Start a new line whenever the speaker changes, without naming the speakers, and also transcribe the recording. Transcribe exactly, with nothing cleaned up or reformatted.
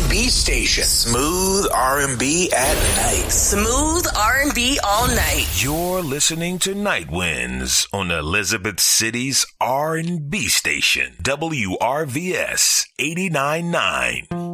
and B station. Smooth R and B at night.
Smooth R and B all night.
You're listening to Night Winds on Elizabeth City's R and B station, W R V S eighty-nine point nine.